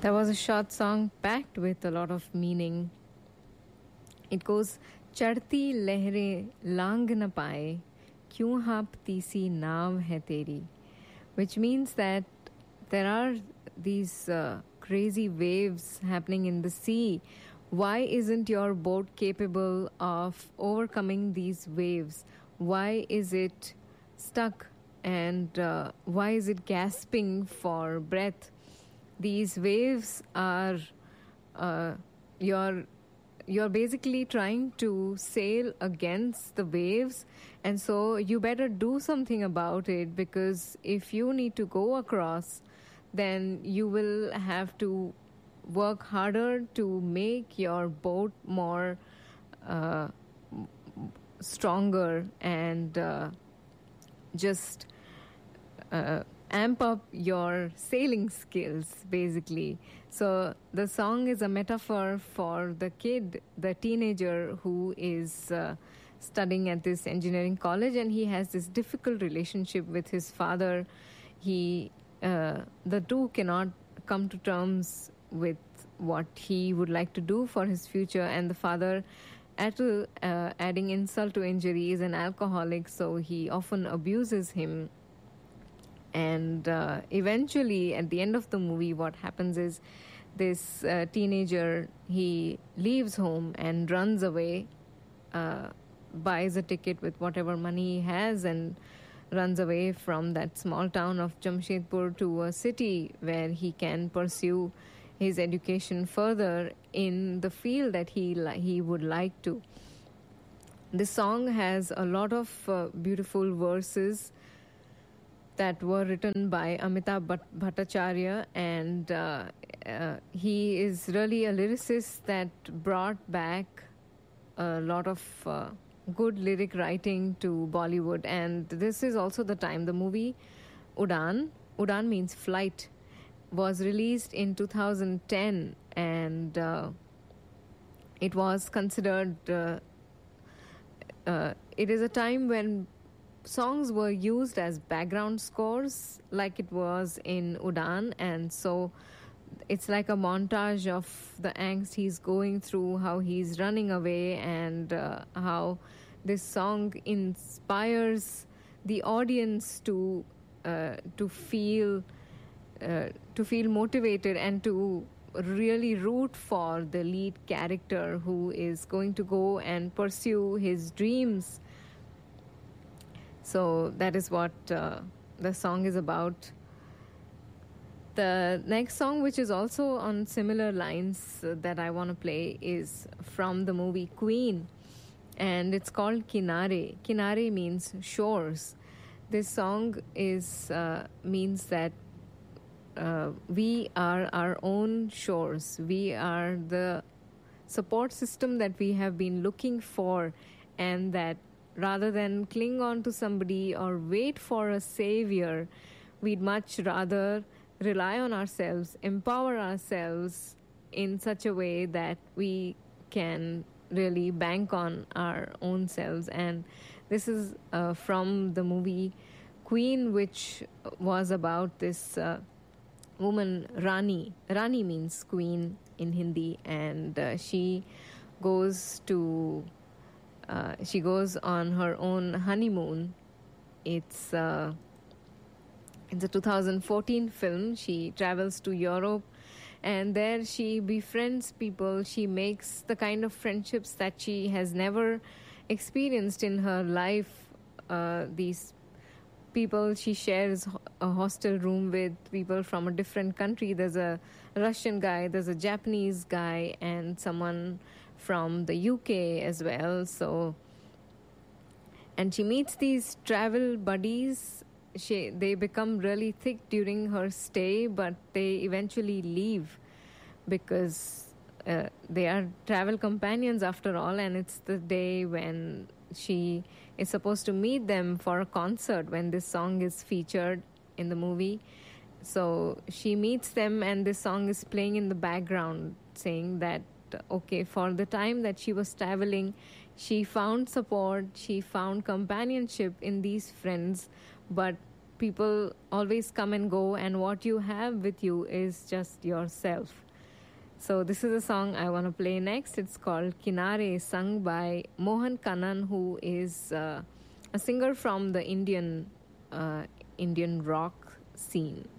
That was a short song packed with a lot of meaning. It goes, चढ़ती लहरें लांग न पाए क्यों हाँपती सी नाव है तेरी, which means that there are these crazy waves happening in the sea. Why isn't your boat capable of overcoming these waves? Why is it stuck, and why is it gasping for breath? These waves are you're basically trying to sail against the waves, and so you better do something about it, because if you need to go across, then you will have to work harder to make your boat more stronger and just amp up your sailing skills, basically. So the song is a metaphor for the kid, the teenager who is studying at this engineering college, and he has this difficult relationship with his father. The two cannot come to terms with what he would like to do for his future, and the father, adding insult to injury, is an alcoholic, so he often abuses him. And eventually, at the end of the movie, what happens is this teenager, he leaves home and runs away, buys a ticket with whatever money he has, and runs away from that small town of Jamshedpur to a city where he can pursue his education further in the field that he would like to. This song has a lot of beautiful verses that were written by Amitabh Bhattacharya, and he is really a lyricist that brought back a lot of good lyric writing to Bollywood. And this is also the time the movie Udaan means flight, was released in 2010, and it was considered it is a time when songs were used as background scores like it was in Udaan, and so it's like a montage of the angst he's going through, how he's running away, and how this song inspires the audience to feel motivated and to really root for the lead character who is going to go and pursue his dreams. So that is what the song is about. The next song, which is also on similar lines that I want to play, is from the movie Queen, and it's called Kinare. Kinare means shores. This song means that we are our own shores. We are the support system that we have been looking for, and that rather than cling on to somebody or wait for a savior, we'd much rather rely on ourselves, empower ourselves in such a way that we can really bank on our own selves. And this is from the movie Queen, which was about this woman, Rani. Rani means queen in Hindi, and she goes on her own honeymoon. It's a 2014 film. She travels to Europe, and there she befriends people. She makes the kind of friendships that she has never experienced in her life. These people she shares a hostel room with, people from a different country. There's a Russian guy, there's a Japanese guy, and someone from the UK as well. So, and she meets these travel buddies. They become really thick during her stay, but they eventually leave because they are travel companions after all, and it's the day when she is supposed to meet them for a concert, when this song is featured in the movie. So she meets them, and this song is playing in the background, saying that okay, for the time that she was traveling, she found support, she found companionship in these friends, but people always come and go, and what you have with you is just yourself. So this is a song I want to play next. It's called Kinare, sung by Mohan Kannan, who is a singer from the Indian rock scene.